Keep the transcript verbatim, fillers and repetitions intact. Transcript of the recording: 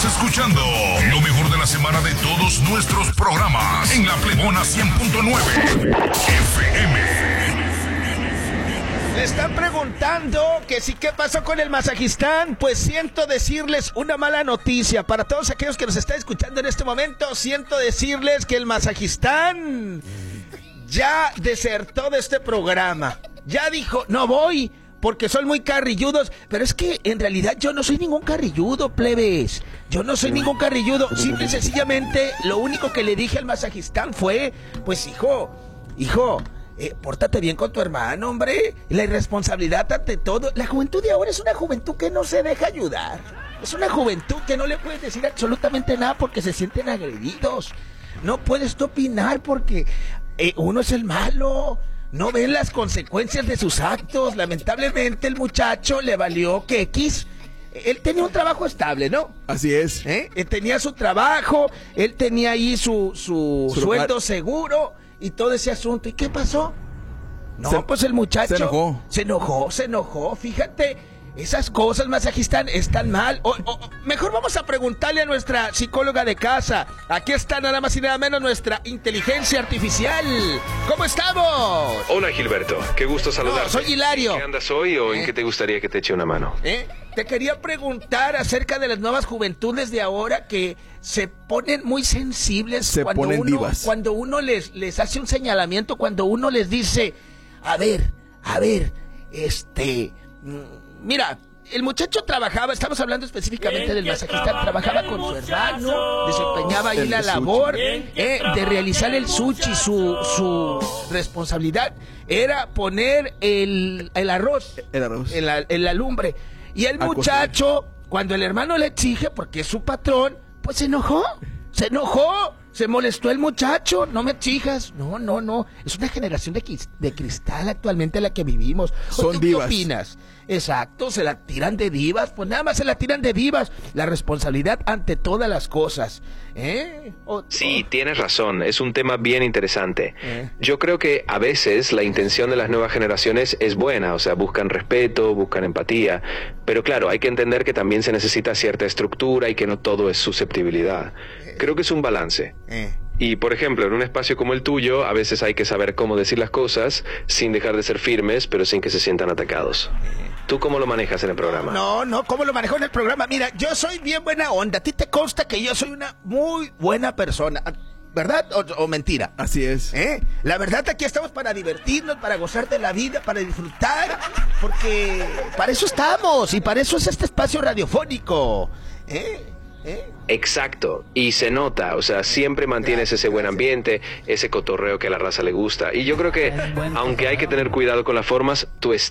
Estás escuchando lo mejor de la semana de todos nuestros programas en La Plebona cien punto nueve F M. Le están preguntando que si qué pasó con el Mazajistán. Pues siento decirles una mala noticia para todos aquellos que nos están escuchando en este momento. Siento decirles que el Mazajistán ya desertó de este programa. Ya dijo, no voy porque son muy carrilludos. Pero es que en realidad yo no soy ningún carrilludo, plebes. Yo no soy ningún carrilludo. Simple y sencillamente lo único que le dije al Mazajistán fue, pues hijo, hijo, Eh, pórtate bien con tu hermano, hombre. La irresponsabilidad ante todo. La juventud de ahora es una juventud que no se deja ayudar. Es una juventud que no le puedes decir absolutamente nada porque se sienten agredidos. No puedes tú opinar porque eh, uno es el malo. No ven las consecuencias de sus actos. Lamentablemente el muchacho le valió que X. Él tenía un trabajo estable, ¿no? Así es. ¿Eh? Él tenía su trabajo. Él tenía ahí su, su, Su sueldo lugar. seguro. Y todo ese asunto. ¿Y qué pasó? No, Se- pues el muchacho... se enojó. Se enojó, se enojó. Fíjate, esas cosas, Mazajistán, están mal. O, o, mejor vamos a preguntarle a nuestra psicóloga de casa. Aquí está nada más y nada menos nuestra inteligencia artificial. ¿Cómo estamos? Hola Gilberto, qué gusto saludarte. No, soy Hilario. ¿En qué andas hoy o ¿Eh? en qué te gustaría que te eche una mano? ¿Eh? Te quería preguntar acerca de las nuevas juventudes de ahora que se ponen muy sensibles Se cuando ponen uno, divas. cuando uno les, les hace un señalamiento, cuando uno les dice, a ver, a ver, este, mm, mira, el muchacho trabajaba, estamos hablando específicamente del Mazajistán, trabajaba con su hermano, desempeñaba ahí El la sushi. labor eh, de realizar el sushi, su, su responsabilidad era poner el, el arroz El arroz. en la, en la lumbre. Y el A muchacho, cuando el hermano le exige, porque es su patrón, pues se enojó, se enojó, se molestó el muchacho, no me exijas. No, no, no, es una generación de, quis- de cristal actualmente la que vivimos. ¿O Son tú divas. ¿Qué opinas? Exacto, se la tiran de divas, pues nada más se la tiran de divas. La responsabilidad ante todas las cosas. ¿Eh? O- Sí, o- tienes razón, es un tema bien interesante. Eh. Yo creo que a veces la intención de las nuevas generaciones es buena, o sea, buscan respeto, buscan empatía, pero claro, hay que entender que también se necesita cierta estructura y que no todo es susceptibilidad. Creo que es un balance. eh. Y, por ejemplo, en un espacio como el tuyo, a veces hay que saber cómo decir las cosas sin dejar de ser firmes, pero sin que se sientan atacados. ¿Tú cómo lo manejas en el programa? No, no, ¿cómo lo manejó en el programa? Mira, yo soy bien buena onda. A ti te consta que yo soy una muy buena persona, ¿verdad? ¿O, o mentira? Así es. ¿Eh? La verdad, aquí estamos para divertirnos, para gozar de la vida, para disfrutar, porque para eso estamos y para eso es este espacio radiofónico. ¿Eh? ¿Eh? Exacto, y se nota, o sea, siempre mantienes ese buen ambiente, ese cotorreo que a la raza le gusta. Y yo creo que, aunque hay que tener cuidado con las formas, tu